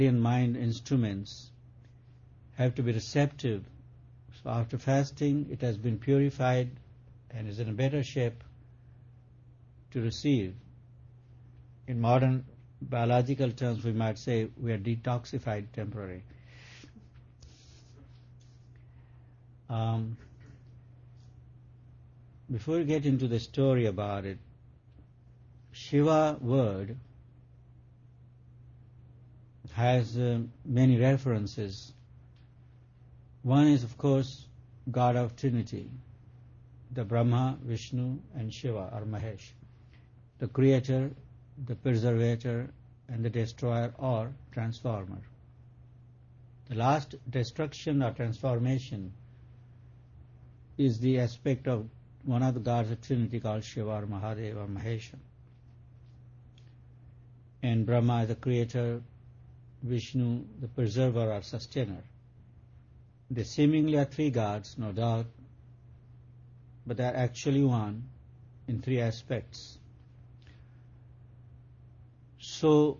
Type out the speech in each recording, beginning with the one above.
and mind instruments have to be receptive. So after fasting, it has been purified and is in a better shape to receive. In modern biological terms, we might say we are detoxified temporarily. Before we get into the story about it, Shiva word has many references. One is, of course, God of Trinity, the Brahma, Vishnu, and Shiva, or Mahesh, the creator, the preservator, and the destroyer or transformer. The last destruction or transformation is the aspect of one of the gods of Trinity called Shiva or Mahadeva or Mahesha. And Brahma is the creator, Vishnu the preserver or sustainer. They seemingly are three gods, no doubt, but they are actually one in three aspects. So,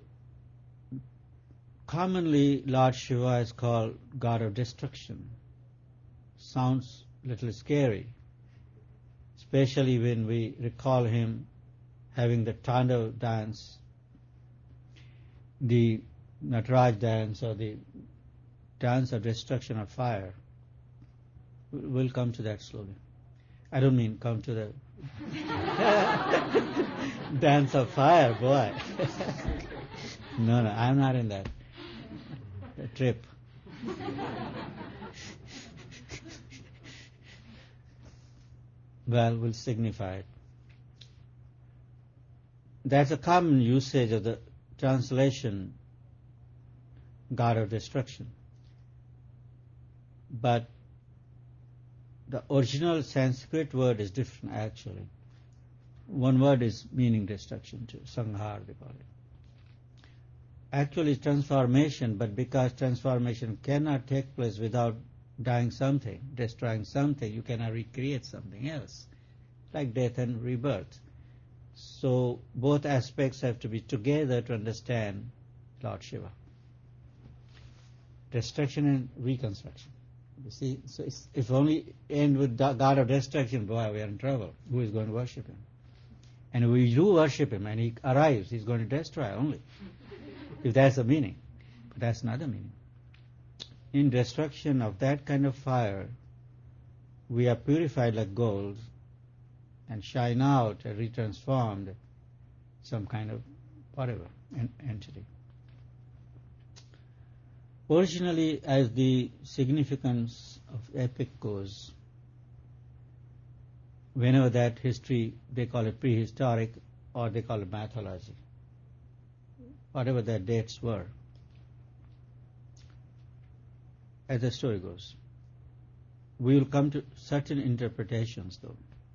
commonly Lord Shiva is called God of Destruction. Sounds a little scary, especially when we recall him having the Tandav dance, the Nataraj dance, or the dance of destruction of fire. We'll come to that slowly. I don't mean come to the dance of fire, boy. No, I'm not in that trip. Well, we'll signify it. That's a common usage of the translation, God of Destruction. But the original Sanskrit word is different, actually. One word is meaning destruction too, sanghar they call it. Actually, it's transformation, but because transformation cannot take place without dying something, destroying something, you cannot recreate something else, like death and rebirth. So both aspects have to be together to understand Lord Shiva. Destruction and reconstruction. You see, so if only end with God of destruction, boy, we are in trouble. Who is going to worship him? And if we do worship him and he arrives, he's going to destroy only. If that's the meaning. But that's not the meaning. In destruction of that kind of fire, we are purified like gold and shine out and retransformed some kind of whatever entity. Originally, as the significance of epic goes, whenever that history, they call it prehistoric or they call it mythology, whatever their dates were, as the story goes. We will come to certain interpretations, though.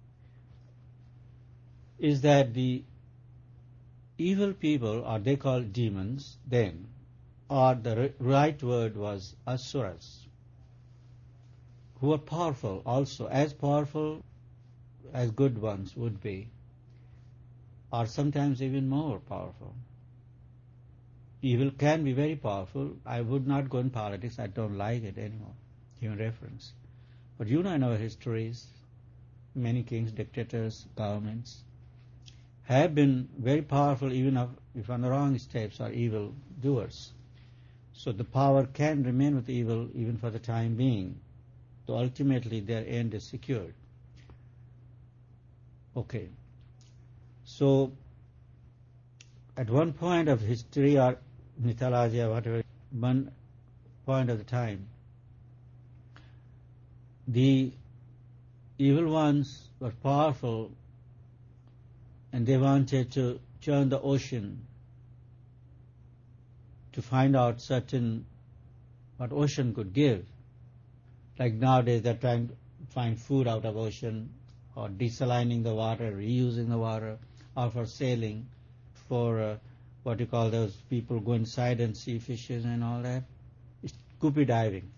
Is that the evil people, or they call demons then, or the right word was asuras, who are powerful also, as powerful as good ones would be, or sometimes even more powerful. Evil can be very powerful. I would not go in politics. I don't like it anymore, human reference. But you know in our histories, many kings, dictators, governments have been very powerful even if on the wrong steps are evil doers. So the power can remain with evil even for the time being. So ultimately their end is secured. Okay. So at one point of history or mythology or whatever, one point of the time, the evil ones were powerful and they wanted to churn the ocean to find out what ocean could give. Like nowadays they're trying to find food out of ocean, or desalining the water, reusing the water, or for sailing, for what you call those people go inside and see fishes and all that. It's scuba diving.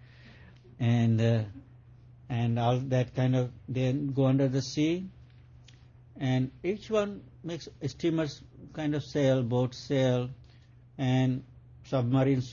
And all that kind of, then go under the sea, and each one makes steamers kind of sail, boats sail, and submarines